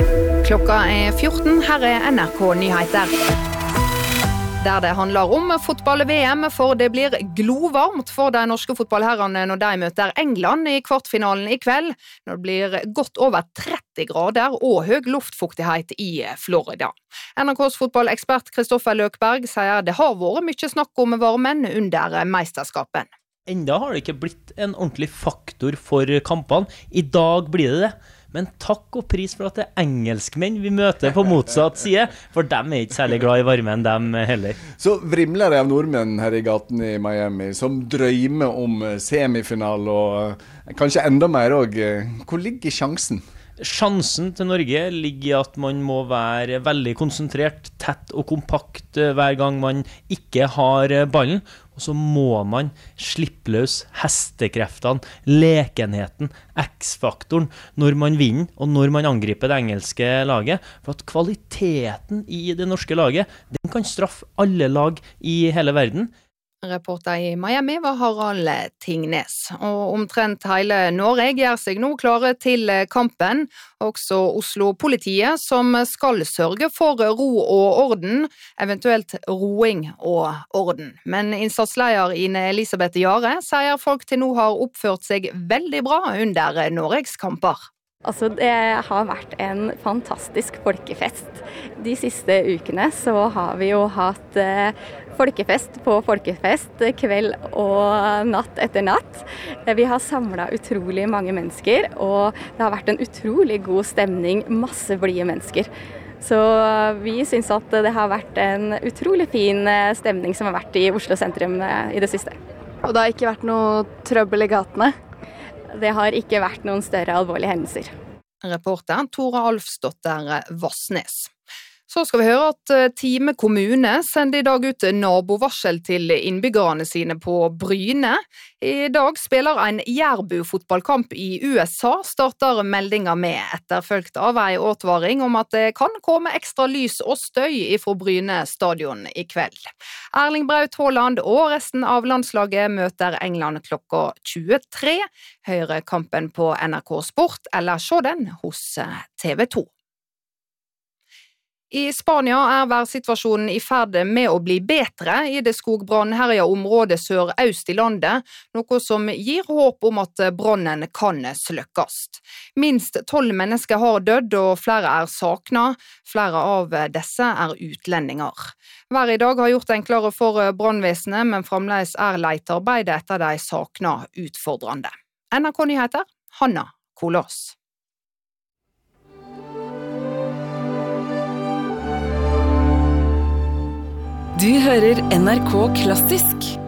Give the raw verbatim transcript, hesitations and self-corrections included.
Klokka er fjorten, her er N R K Nyheter. Der det handler om fotball-V M, for det blir glovarmt for de norske fotballherrene når de møter England i kvartfinalen i kveld, når det blir godt over tretti grader og høy luftfuktighet i Florida. N R K's fotballekspert Kristoffer Løkberg sier det har vært mye snakk om varmen under meisterskapen. Enda har det ikke blitt en ordentlig faktor for kampene. I dag blir det det. Men takk og pris for at det er engelskmenn vi møter på motsatt side, for dem er ikke særlig glad i varmen, dem heller. Så vrimler det av nordmenn her i gaten i Miami, som drømmer om semifinal og kanskje enda mer også. Hvor ligger sjansen? Sjansen til Norge ligger i at man må være veldig konsentrert, tett og kompakt hver gang man ikke har ballen. Og så må man slippe løs hestekreftene, lekenheten, X-faktoren når man vinner og når man angriper det engelske laget. For at kvaliteten i det norske laget, den kan straffe alle lag i hele verden. Reporter i Miami var Harald Tingnes. Og omtrent hele Norge gjør seg nå klare til kampen. Også Oslo-politiet som skal sørge for ro og orden, eventuelt roing og orden. Men innsatsleder Ine Elisabeth Jare sier folk til nå har oppført seg veldig bra under Norges kamper. Altså, det har vært en fantastisk folkefest. De siste ukene så har vi jo hatt eh, folkefest på folkefest, kveld og natt etter natt. Vi har samlet utrolig mange mennesker, og det har vært en utrolig god stemning, masse blide mennesker. Så vi synes at det har vært en utrolig fin stemning som har vært i Oslo sentrum i det siste. Og det har ikke vært noe trøbbel i gatene? Det har ikke vært noen større alvorlige hendelser. Reporter Tore Alfsdotter Vassnes. Så skal vi høre at Time kommune sender i dag ut nabovarsel til innbyggerne sine på Bryne. I dag spiller en Jærbu-fotballkamp i U S A, starter meldinga med, etterfølgt av en advaring om at det kan komme ekstra lys og støy fra Bryne stadion i kveld. Erling Braut Haaland og resten av landslaget møter England klokka tjuetre. Hør kampen på N R K Sport, eller se den hos T V to. I Spania er værsituasjonen i ferd med å bli bedre i det skogbrannherja området sør-øst i landet, noe som gir håp om at brannen kan sløkkes. Minst tolv mennesker har dødd og flere er savnet. Flere av disse er utlendinger. Været i dag har gjort det enklere for brannvesenet, men fremdeles er letearbeidet etter de savnede utfordrende. N R K Nyheter, Hanna Kolås. Du hører N R K Klassisk.